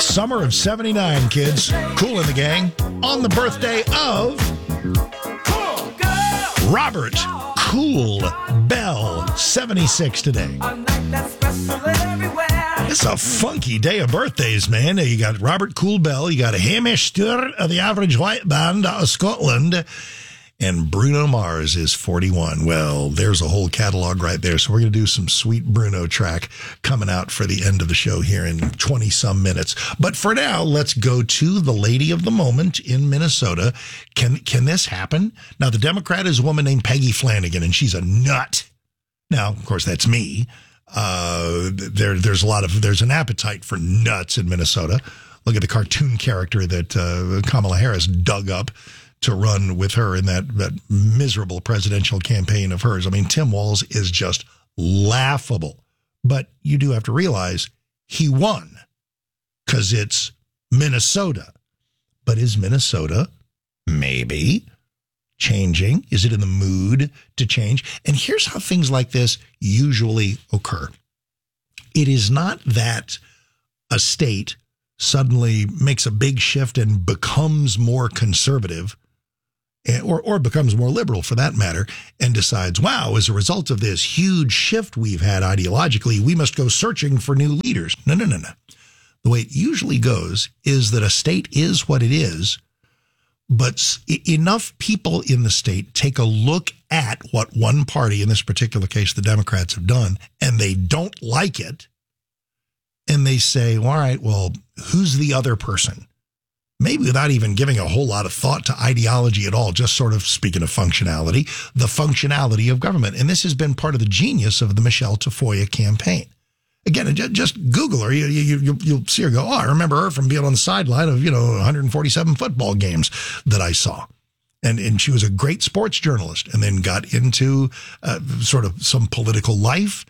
Summer of 79, kids. Cool in the Gang. On the birthday of Robert Cool Bell, 76 today. It's a funky day of birthdays, man. You got Robert Cool Bell, you got Hamish Stewart of the Average White Band out of Scotland, and Bruno Mars is 41. Well, there's a whole catalog right there. So we're going to do some sweet Bruno track coming out for the end of the show here in 20-some minutes. But for now, let's go to the lady of the moment in Minnesota. Can this happen? Now, the Democrat is a woman named Peggy Flanagan, and she's a nut. Now, of course, that's me. There's an appetite for nuts in Minnesota. Look at the cartoon character that Kamala Harris dug up to run with her in that miserable presidential campaign of hers. I mean, Tim Walz is just laughable. But you do have to realize he won because it's Minnesota. But is Minnesota maybe changing? Is it in the mood to change? And here's how things like this usually occur. It is not that a state suddenly makes a big shift and becomes more conservative or becomes more liberal for that matter and decides, wow, as a result of this huge shift we've had ideologically, we must go searching for new leaders. No. The way it usually goes is that a state is what it is, but enough people in the state take a look at what one party, in this particular case, the Democrats, have done, and they don't like it. And they say, all right, well, who's the other person? Maybe without even giving a whole lot of thought to ideology at all, just sort of, speaking of functionality, the functionality of government. And this has been part of the genius of the Michelle Tafoya campaign. Again, just Google her. You'll see her go, oh, I remember her from being on the sideline of, 147 football games that I saw. And she was a great sports journalist and then got into sort of some political life,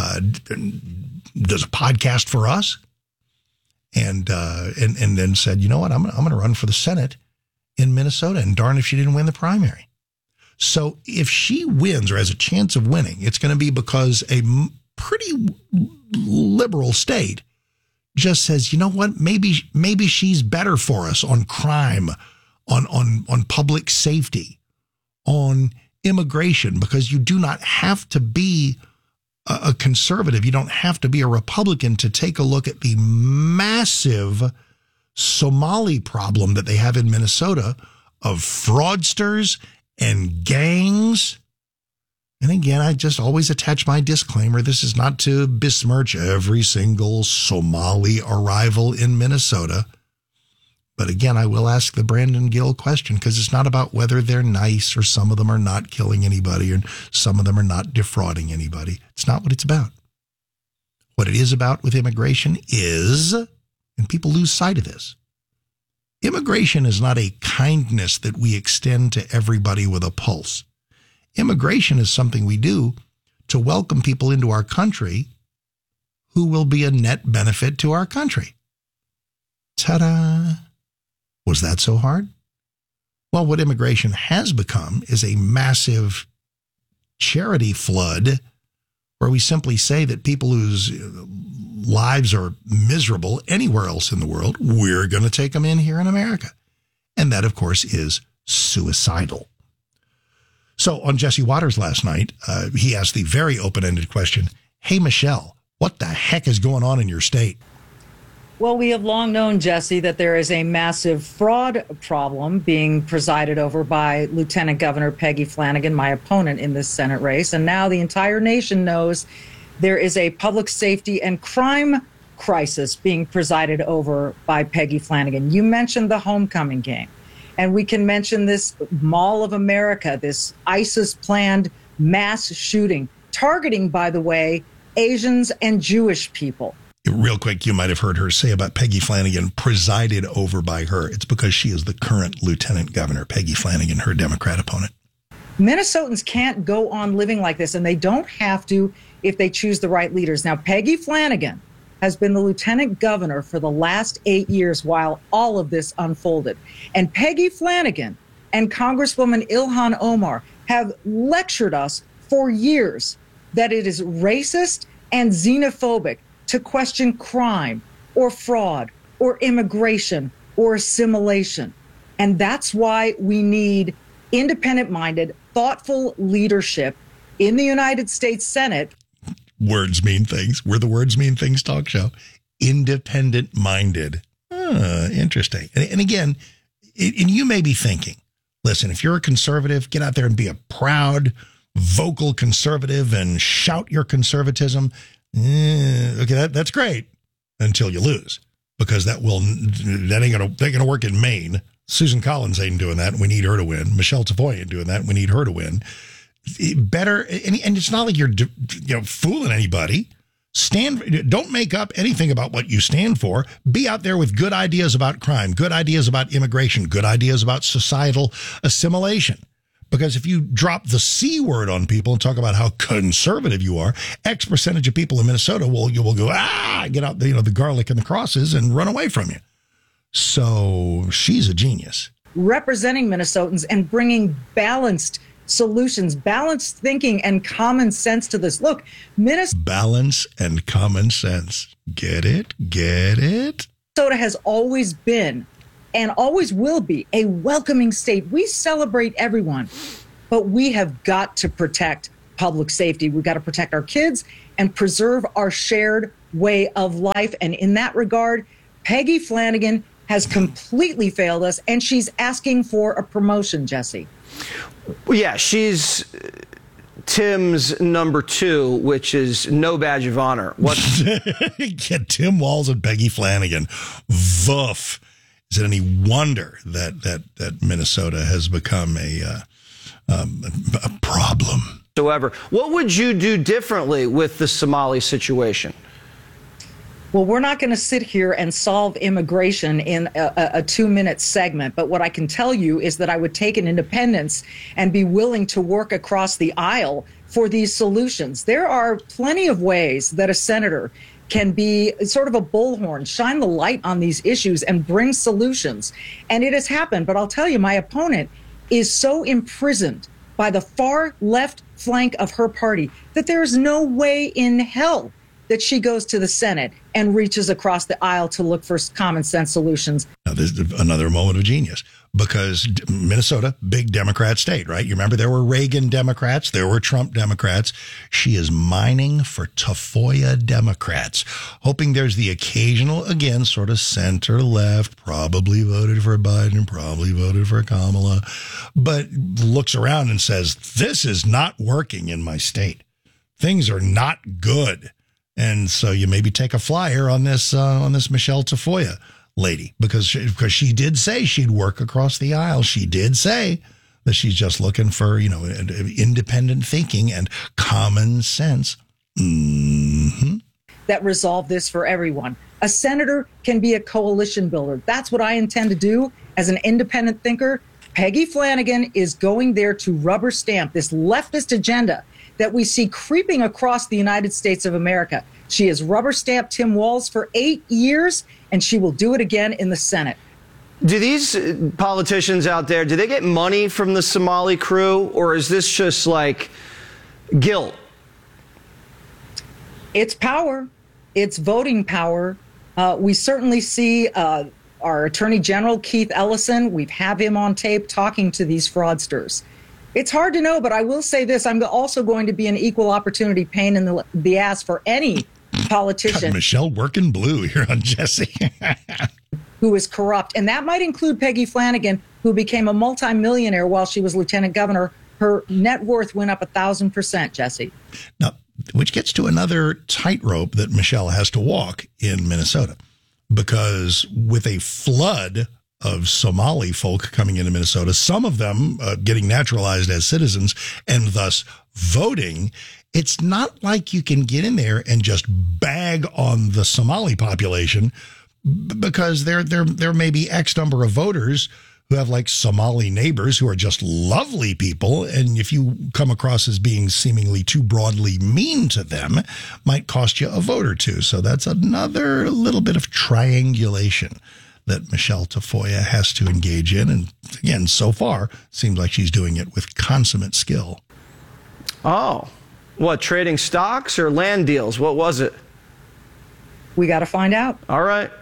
does a podcast for us. And then said, you know what, I'm going to run for the Senate in Minnesota. And darn if she didn't win the primary. So if she wins or has a chance of winning, it's going to be because a pretty liberal state just says, you know what, maybe she's better for us on crime, on public safety, on immigration, because you do not have to be a conservative. You don't have to be a Republican to take a look at the massive Somali problem that they have in Minnesota of fraudsters and gangs. And again, I just always attach my disclaimer. This is not to besmirch every single Somali arrival in Minnesota. But again, I will ask the Brandon Gill question because it's not about whether they're nice or some of them are not killing anybody and some of them are not defrauding anybody. It's not what it's about. What it is about with immigration is, and people lose sight of this, immigration is not a kindness that we extend to everybody with a pulse. Immigration is something we do to welcome people into our country who will be a net benefit to our country. Ta-da! Was that so hard? Well, what immigration has become is a massive charity flood where we simply say that people whose lives are miserable anywhere else in the world, we're going to take them in here in America. And that, of course, is suicidal. So on Jesse Waters last night, he asked the very open-ended question, hey, Michelle, what the heck is going on in your state? Well, we have long known, Jesse, that there is a massive fraud problem being presided over by Lieutenant Governor Peggy Flanagan, my opponent in this Senate race. And now the entire nation knows there is a public safety and crime crisis being presided over by Peggy Flanagan. You mentioned the homecoming game, and we can mention this Mall of America, this ISIS-planned mass shooting, targeting, by the way, Asians and Jewish people. Real quick, you might have heard her say about Peggy Flanagan, presided over by her. It's because she is the current lieutenant governor, Peggy Flanagan, her Democrat opponent. Minnesotans can't go on living like this, and they don't have to if they choose the right leaders. Now, Peggy Flanagan has been the lieutenant governor for the last 8 years while all of this unfolded. And Peggy Flanagan and Congresswoman Ilhan Omar have lectured us for years that it is racist and xenophobic to question crime or fraud or immigration or assimilation. And that's why we need independent-minded, thoughtful leadership in the United States Senate. Words mean things. We're the Words Mean Things talk show. Independent-minded. Interesting. And again, and you may be thinking, listen, if you're a conservative, get out there and be a proud, vocal conservative and shout your conservatism. Okay, that's great until you lose, because that ain't gonna work in Maine. Susan Collins ain't doing that. We need her to win. Michelle Tafoya ain't doing that. We need her to win. Better, and it's not like you're fooling anybody. Don't make up anything about what you stand for. Be out there with good ideas about crime, good ideas about immigration, good ideas about societal assimilation. Because if you drop the C word on people and talk about how conservative you are, X percentage of people in Minnesota will go, get out the garlic and the crosses and run away from you. So she's a genius. Representing Minnesotans and bringing balanced solutions, balanced thinking, and common sense to this. Look, balance and common sense. Get it? Get it? Minnesota has always been and always will be a welcoming state. We celebrate everyone, but we have got to protect public safety. We've got to protect our kids and preserve our shared way of life. And in that regard, Peggy Flanagan has completely failed us, and she's asking for a promotion, Jesse. Yeah, she's Tim's number 2, which is no badge of honor. Get Tim Walz and Peggy Flanagan. Voof. Is it any wonder that Minnesota has become a problem? What would you do differently with the Somali situation? Well, we're not going to sit here and solve immigration in a 2-minute segment. But what I can tell you is that I would take an independence and be willing to work across the aisle for these solutions. There are plenty of ways that a senator can be sort of a bullhorn, shine the light on these issues and bring solutions. And it has happened. But I'll tell you, my opponent is so imprisoned by the far left flank of her party that there is no way in hell that she goes to the Senate and reaches across the aisle to look for common sense solutions. Now, this is another moment of genius, because Minnesota, big Democrat state, right? You remember there were Reagan Democrats, there were Trump Democrats. She is mining for Tafoya Democrats, hoping there's the occasional, again, sort of center left, probably voted for Biden, probably voted for Kamala, but looks around and says, this is not working in my state. Things are not good. And so you maybe take a flyer on this Michelle Tafoya lady, because she did say she'd work across the aisle. She did say that she's just looking for, independent thinking and common sense. Mm-hmm. That resolve this for everyone. A senator can be a coalition builder. That's what I intend to do as an independent thinker. Peggy Flanagan is going there to rubber stamp this leftist agenda that we see creeping across the United States of America. She has rubber stamped Tim Walz for 8 years, and she will do it again in the Senate. Do these politicians out there, do they get money from the Somali crew, or is this just like guilt? It's power. It's voting power. We certainly see our Attorney General, Keith Ellison. We've had him on tape talking to these fraudsters. It's hard to know, but I will say this. I'm also going to be an equal opportunity pain in the ass for any politician. God, Michelle working blue here on Jesse. Who is corrupt. And that might include Peggy Flanagan, who became a multimillionaire while she was lieutenant governor. Her net worth went up 1,000%, Jesse. Now, which gets to another tightrope that Michelle has to walk in Minnesota, because with a flood of Somali folk coming into Minnesota, some of them getting naturalized as citizens and thus voting, it's not like you can get in there and just bag on the Somali population, because there may be X number of voters who have like Somali neighbors who are just lovely people. And if you come across as being seemingly too broadly mean to them, might cost you a vote or two. So that's another little bit of triangulation that Michelle Tafoya has to engage in. And again, so far, seems like she's doing it with consummate skill. Oh, what, trading stocks or land deals? What was it? We got to find out. All right.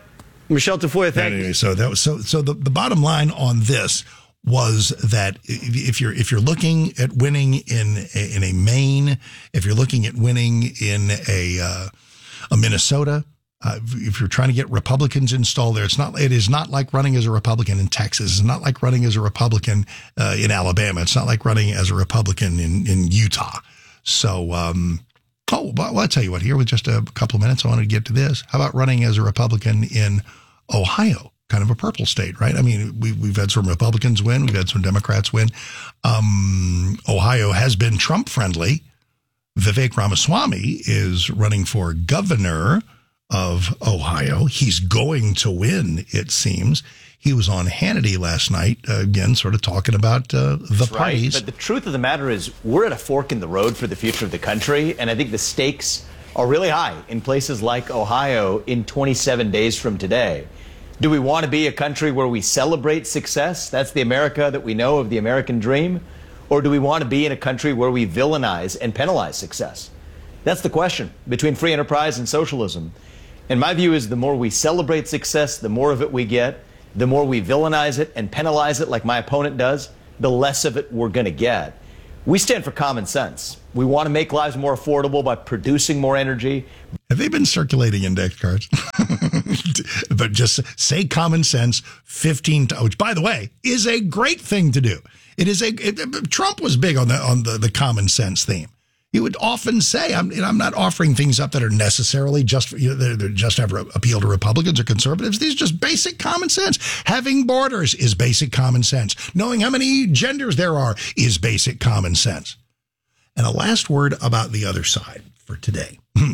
Michelle Tafoya, thank you. So that was so the bottom line on this was that if you're looking at winning in a Maine, if you're looking at winning in a Minnesota, if you're trying to get Republicans installed there, it is not like running as a Republican in Texas. It's not like running as a Republican in Alabama. It's not like running as a Republican in Utah. So, well, I'll tell you what, here with just a couple of minutes, I wanted to get to this. How about running as a Republican in Ohio? Kind of a purple state, right? I mean, we've had some Republicans win. We've had some Democrats win. Ohio has been Trump friendly. Vivek Ramaswamy is running for governor of Ohio. He's going to win, it seems. He was on Hannity last night, again, sort of talking about the parties. Right. But the truth of the matter is we're at a fork in the road for the future of the country, and I think the stakes are really high in places like Ohio in 27 days from today. Do we want to be a country where we celebrate success? That's the America that we know of, the American dream. Or do we want to be in a country where we villainize and penalize success? That's the question between free enterprise and socialism. And my view is the more we celebrate success, the more of it we get. The more we villainize it and penalize it like my opponent does, the less of it we're going to get. We stand for common sense. We want to make lives more affordable by producing more energy. Have they been circulating index cards? But just say common sense 15 times, which, by the way, is a great thing to do. It is Trump was big on the common sense theme. He would often say, I'm not offering things up that are necessarily just they're just have appeal to Republicans or conservatives. These are just basic common sense. Having borders is basic common sense. Knowing how many genders there are is basic common sense. And a last word about the other side for today.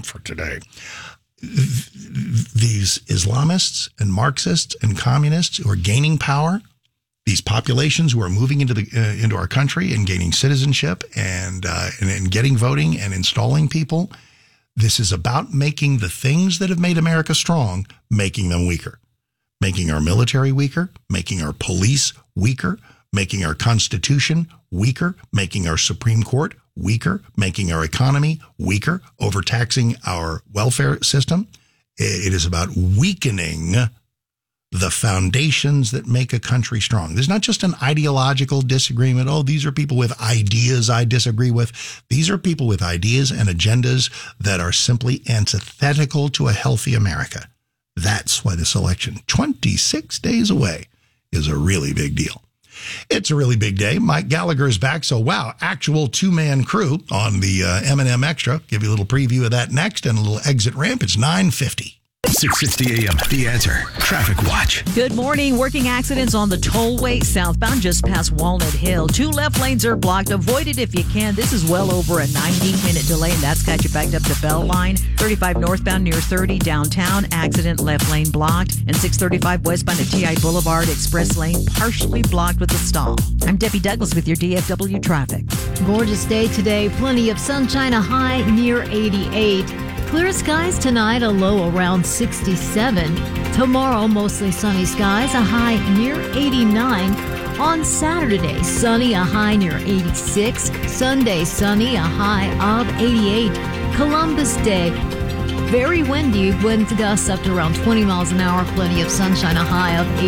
These Islamists and Marxists and communists who are gaining power, these populations who are moving into our country and gaining citizenship and getting voting and installing people, this is about making the things that have made America strong, making them weaker, making our military weaker, making our police weaker, making our Constitution weaker, making our Supreme Court weaker, making our economy weaker, overtaxing our welfare system. It is about weakening the foundations that make a country strong. There's not just an ideological disagreement. Oh, these are people with ideas I disagree with. These are people with ideas and agendas that are simply antithetical to a healthy America. That's why this election, 26 days away, is a really big deal. It's a really big day. Mike Gallagher is back. So, wow, actual two-man crew on the M&M Extra. Give you a little preview of that next and a little exit ramp. It's 9:50. 6:60 a.m. The Answer Traffic Watch. Good morning. Working accidents on the tollway southbound just past Walnut Hill. 2 left lanes are blocked. Avoid it if you can. This is well over a 90-minute delay, and that's got you backed up to Beltline. 35 northbound near 30 downtown. Accident, left lane blocked. And 635 westbound at TI Boulevard. Express lane partially blocked with a stall. I'm Debbie Douglas with your DFW traffic. Gorgeous day today. Plenty of sunshine, a high near 88. Clear skies tonight, a low around 67. Tomorrow, mostly sunny skies, a high near 89. On Saturday, sunny, a high near 86. Sunday, sunny, a high of 88. Columbus Day, very windy, wind gusts up to around 20 miles an hour. Plenty of sunshine, a high of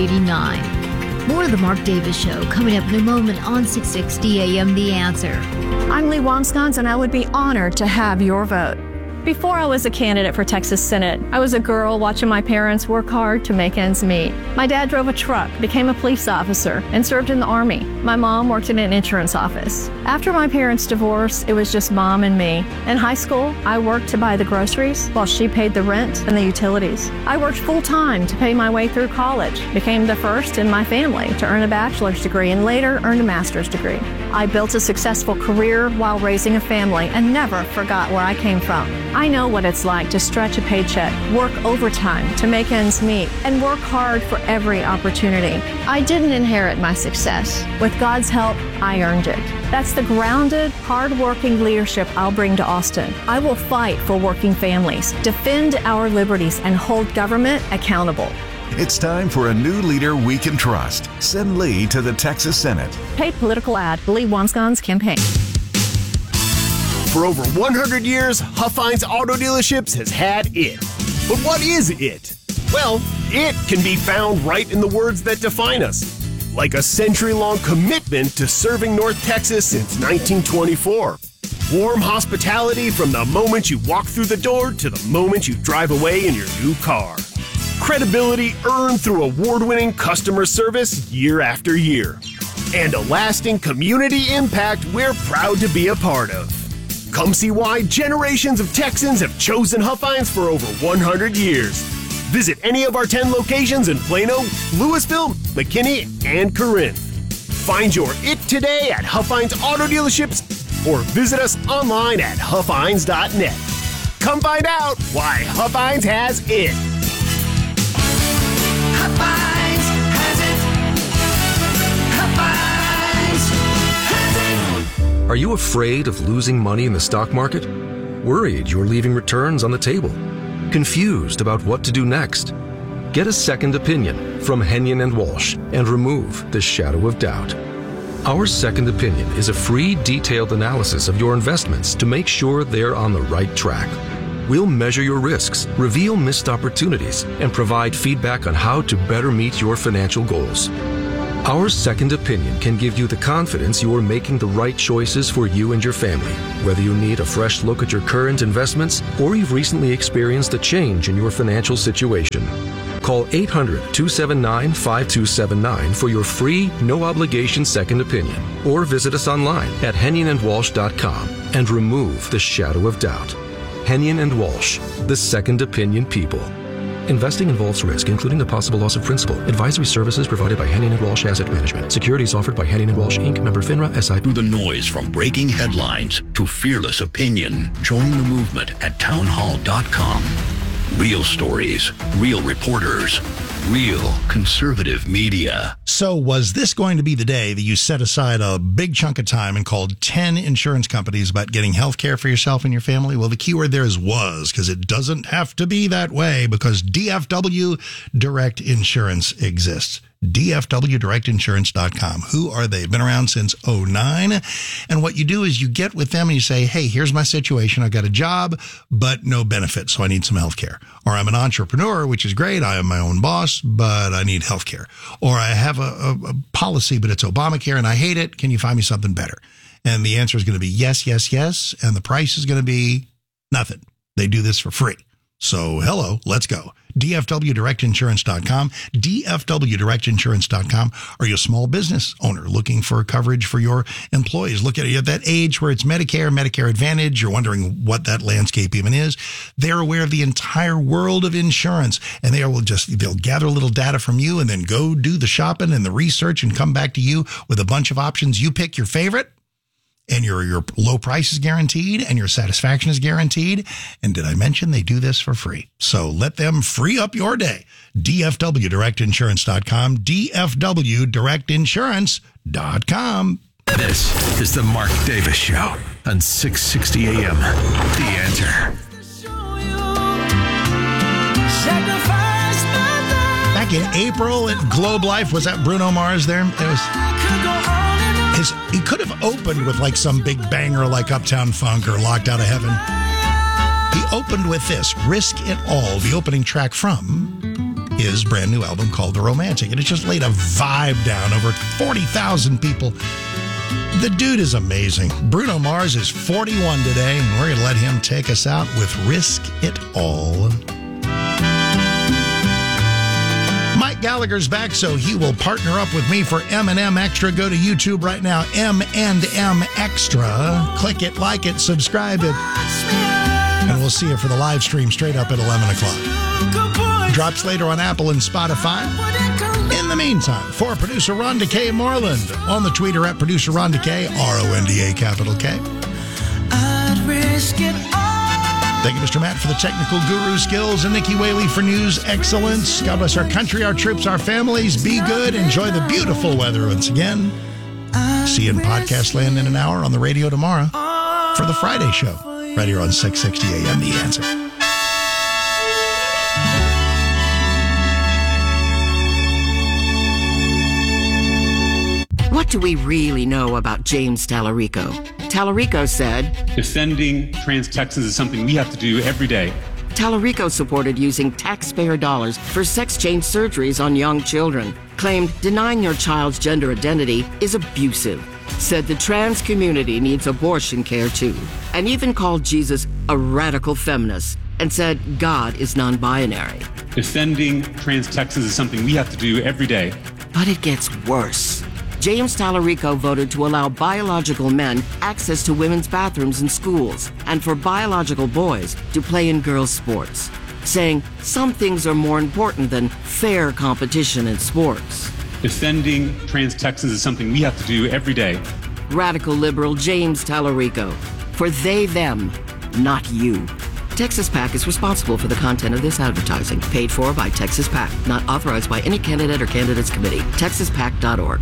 89. More of the Mark Davis Show coming up in a moment on 660 AM The Answer. I'm Lee Wamscons, and I would be honored to have your vote. Before I was a candidate for Texas Senate, I was a girl watching my parents work hard to make ends meet. My dad drove a truck, became a police officer, and served in the Army. My mom worked in an insurance office. After my parents' divorce, it was just mom and me. In high school, I worked to buy the groceries while she paid the rent and the utilities. I worked full-time to pay my way through college, became the first in my family to earn a bachelor's degree, and later earned a master's degree. I built a successful career while raising a family and never forgot where I came from. I know what it's like to stretch a paycheck, work overtime to make ends meet, and work hard for every opportunity. I didn't inherit my success. With God's help, I earned it. That's the grounded, hard-working leadership I'll bring to Austin. I will fight for working families, defend our liberties, and hold government accountable. It's time for a new leader we can trust. Send Lee to the Texas Senate. Paid political ad, Lee Wamscons campaign. For over 100 years, Huffines Auto Dealerships has had it. But what is it? Well, it can be found right in the words that define us. Like a century-long commitment to serving North Texas since 1924. Warm hospitality from the moment you walk through the door to the moment you drive away in your new car. Credibility earned through award-winning customer service year after year. And a lasting community impact we're proud to be a part of. Come see why generations of Texans have chosen Huff Hines for over 100 years. Visit any of our 10 locations in Plano, Louisville, McKinney, and Corinth. Find your it today at Huff Hines Auto Dealerships or visit us online at huffhines.net. Come find out why Huff Hines has it. Huff Hines has it. Huff Hines has it. Are you afraid of losing money in the stock market? Worried you're leaving returns on the table? Confused about what to do next? Get a second opinion from Henyon & Walsh and remove the shadow of doubt. Our second opinion is a free, detailed analysis of your investments to make sure they're on the right track. We'll measure your risks, reveal missed opportunities, and provide feedback on how to better meet your financial goals. Our second opinion can give you the confidence you are making the right choices for you and your family, whether you need a fresh look at your current investments or you've recently experienced a change in your financial situation. Call 800-279-5279 for your free, no-obligation second opinion, or visit us online at henyonandwalsh.com and remove the shadow of doubt. Henyon & Walsh, the second opinion people. Investing involves risk, including the possible loss of principal. Advisory services provided by Henyon & Walsh Asset Management. Securities offered by Henyon & Walsh, Inc., member FINRA, SI. Through the noise from breaking headlines to fearless opinion, join the movement at townhall.com. Real stories, real reporters, real conservative media. So was this going to be the day that you set aside a big chunk of time and called 10 insurance companies about getting health care for yourself and your family? Well, the keyword there is was, because it doesn't have to be that way, because DFW Direct Insurance exists. DFWDirectInsurance.com. Who are they? Been around since 2009. And what you do is you get with them and you say, hey, here's my situation. I've got a job, but no benefits, so I need some health care. Or I'm an entrepreneur, which is great. I am my own boss, but I need health care. Or I have a policy, but it's Obamacare and I hate it. Can you find me something better? And the answer is going to be yes, yes, yes. And the price is going to be nothing. They do this for free. So, hello, let's go. DFWDirectInsurance.com, DFWDirectInsurance.com. Are you a small business owner looking for coverage for your employees? Look at it at that age where it's Medicare, Medicare Advantage. You're wondering what that landscape even is. They're aware of the entire world of insurance, and they'll gather a little data from you and then go do the shopping and the research and come back to you with a bunch of options. You pick your favorite. And your low price is guaranteed and your satisfaction is guaranteed. And did I mention they do this for free? So let them free up your day. DFWDirectInsurance.com, DFWDirectInsurance.com. This is the Mark Davis Show on 660 AM. The Answer. Back in April at Globe Life, was that Bruno Mars there? It was... He could have opened with like some big banger like Uptown Funk or Locked Out of Heaven. He opened with this, Risk It All, the opening track from his brand new album called The Romantic. And it just laid a vibe down. Over 40,000 people. The dude is amazing. Bruno Mars is 41 today, and we're going to let him take us out with Risk It All. Mike Gallagher's back, so he will partner up with me for M&M Extra. Go to YouTube right now, M&M Extra. Click it, like it, subscribe it. And we'll see you for the live stream straight up at 11 o'clock. Drops later on Apple and Spotify. In the meantime, for producer Rhonda K. Moreland, on the Twitter at producer Rhonda K, RONDA capital K. I'd risk it all. Thank you, Mr. Matt, for the technical guru skills, and Nikki Whaley for news excellence. God bless our country, our troops, our families. Be good. Enjoy the beautiful weather once again. See you in podcast land in an hour, on the radio tomorrow for the Friday show, right here on 660 AM. The Answer. What do we really know about James Tallarico? Tallarico said, defending trans Texans is something we have to do every day. Tallarico supported using taxpayer dollars for sex change surgeries on young children, claimed denying your child's gender identity is abusive, said the trans community needs abortion care too, and even called Jesus a radical feminist and said God is non-binary. Defending trans Texans is something we have to do every day. But it gets worse. James Tallarico voted to allow biological men access to women's bathrooms in schools and for biological boys to play in girls' sports, saying some things are more important than fair competition in sports. Defending trans Texans is something we have to do every day. Radical liberal James Tallarico. For they, them, not you. Texas PAC is responsible for the content of this advertising, paid for by Texas PAC, not authorized by any candidate or candidates committee. TexasPAC.org.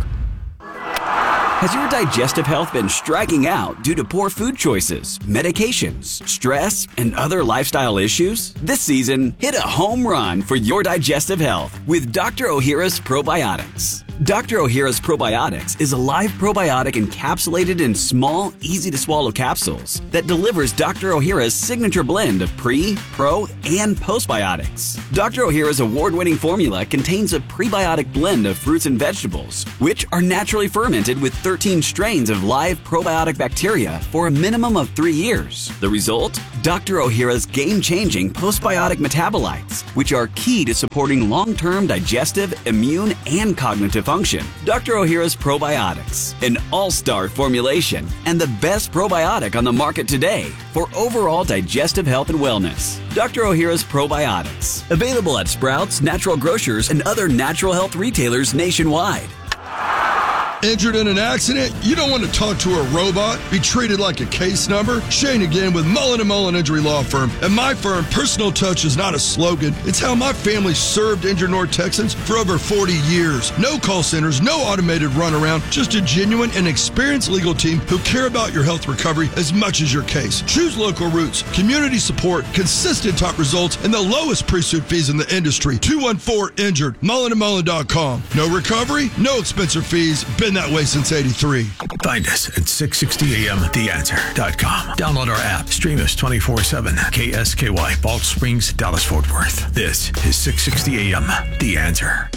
Has your digestive health been striking out due to poor food choices, medications, stress, and other lifestyle issues? This season, hit a home run for your digestive health with Dr. Ohhira's Probiotics. Dr. Ohhira's Probiotics is a live probiotic encapsulated in small, easy-to-swallow capsules that delivers Dr. Ohhira's signature blend of pre, pro, and postbiotics. Dr. Ohhira's award-winning formula contains a prebiotic blend of fruits and vegetables, which are naturally fermented with 13 strains of live probiotic bacteria for a minimum of 3 years. The result? Dr. Ohhira's game-changing postbiotic metabolites, which are key to supporting long-term digestive, immune, and cognitive function. Dr. Ohhira's Probiotics, an all-star formulation and the best probiotic on the market today for overall digestive health and wellness. Dr. Ohhira's Probiotics, available at Sprouts, Natural Grocers, and other natural health retailers nationwide. Injured in an accident? You don't want to talk to a robot, be treated like a case number? Shane again with Mullen & Mullen Injury Law Firm. At my firm, personal touch is not a slogan. It's how my family served injured North Texans for over 40 years. No call centers, no automated runaround, just a genuine and experienced legal team who care about your health recovery as much as your case. Choose local roots, community support, consistent top results, and the lowest pre-suit fees in the industry. 214-INJURED, mullenandmullen.com. No recovery, no expensive fees. Been that way since 83. Find us at 660amtheanswer.com. Download our app. Stream us 24/7. KSKY, Balch Springs, Dallas, Fort Worth. This is 660 AM, The Answer.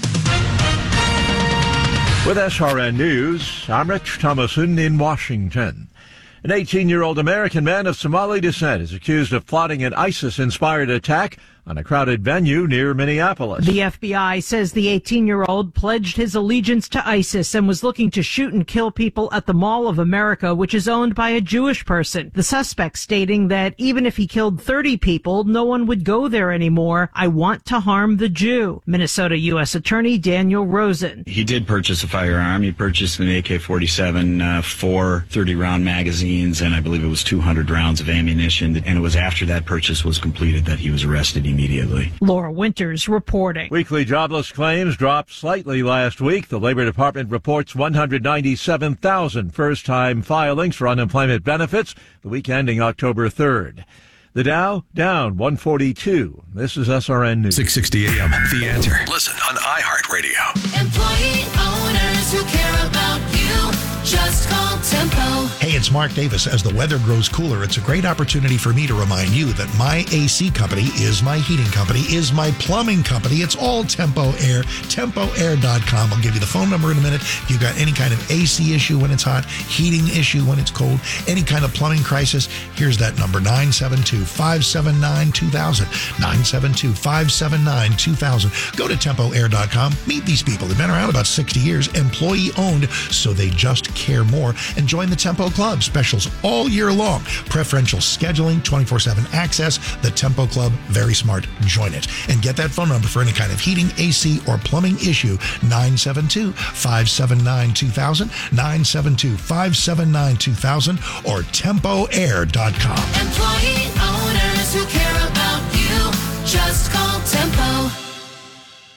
With SRN News, I'm Rich Thomason in Washington. An 18-year-old American man of Somali descent is accused of plotting an ISIS-inspired attack on a crowded venue near Minneapolis. The FBI says the 18-year-old pledged his allegiance to ISIS and was looking to shoot and kill people at the Mall of America, which is owned by a Jewish person. The suspect stating that even if he killed 30 people, no one would go there anymore. I want to harm the Jew. Minnesota U.S. Attorney Daniel Rosen. He did purchase a firearm. He purchased an AK-47, 4 30-round magazines, and I believe it was 200 rounds of ammunition. And it was after that purchase was completed that he was arrested immediately. Laura Winters reporting. Weekly jobless claims dropped slightly last week. The Labor Department reports 197,000 first-time filings for unemployment benefits the week ending October 3rd. The Dow down 142. This is SRN News. 660 AM, The Answer. Listen on iHeartRadio. Employee owners who care about you, just call Tempo. Hey, it's Mark Davis. As the weather grows cooler, it's a great opportunity for me to remind you that my AC company is my heating company, is my plumbing company. It's all Tempo Air, TempoAir.com. I'll give you the phone number in a minute. If you've got any kind of AC issue when it's hot, heating issue when it's cold, any kind of plumbing crisis, here's that number, 972-579-2000. 972-579-2000. Go to TempoAir.com. Meet these people. They've been around about 60 years, employee-owned, so they just care more. And join the Tempo Club. Specials all year long. Preferential scheduling, 24/7 access. The Tempo Club, very smart. Join it. And get that phone number for any kind of heating, AC, or plumbing issue, 972-579-2000, 972-579-2000, or TempoAir.com. Employee owners who care about you, just call Tempo.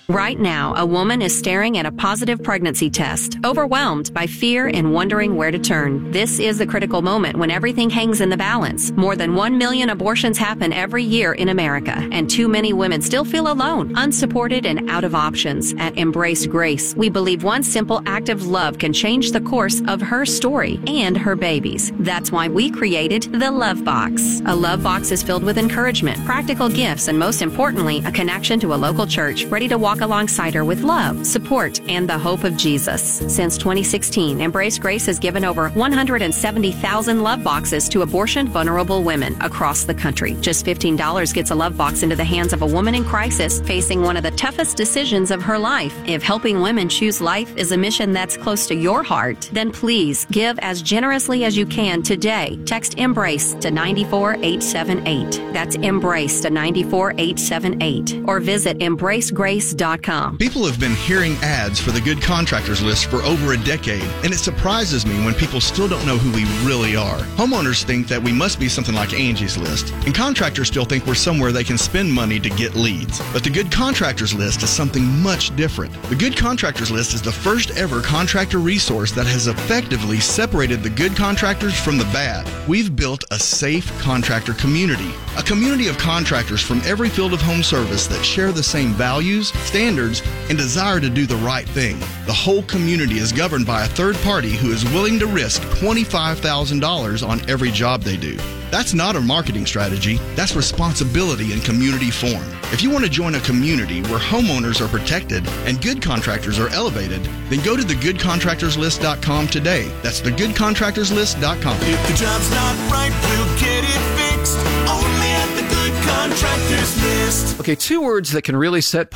Right now, a woman is staring at a positive pregnancy test, overwhelmed by fear and wondering where to turn. This is the critical moment when everything hangs in the balance. More than 1 million abortions happen every year in America, and too many women still feel alone, unsupported, and out of options. At Embrace Grace, we believe one simple act of love can change the course of her story and her baby's. That's why we created the Love Box. A Love Box is filled with encouragement, practical gifts, and most importantly, a connection to a local church ready to walk alongside her with love, support, and the hope of Jesus. Since 2016, Embrace Grace has given over 170,000 love boxes to abortion-vulnerable women across the country. Just $15 gets a love box into the hands of a woman in crisis facing one of the toughest decisions of her life. If helping women choose life is a mission that's close to your heart, then please give as generously as you can today. Text EMBRACE to 94878. That's EMBRACE to 94878. Or visit embracegrace.com. People have been hearing ads for the Good Contractors List for over a decade, and it surprises me when people still don't know who we really are. Homeowners think that we must be something like Angie's List, and contractors still think we're somewhere they can spend money to get leads. But the Good Contractors List is something much different. The Good Contractors List is the first ever contractor resource that has effectively separated the good contractors from the bad. We've built a safe contractor community, a community of contractors from every field of home service that share the same values, standards, and desire to do the right thing. The whole community is governed by a third party who is willing to risk $25,000 on every job they do. That's not a marketing strategy. That's responsibility in community form. If you want to join a community where homeowners are protected and good contractors are elevated, then go to thegoodcontractorslist.com today. That's thegoodcontractorslist.com. If the job's not right, we'll get it fixed. Only at the Good Contractors List. Okay, two words that can really set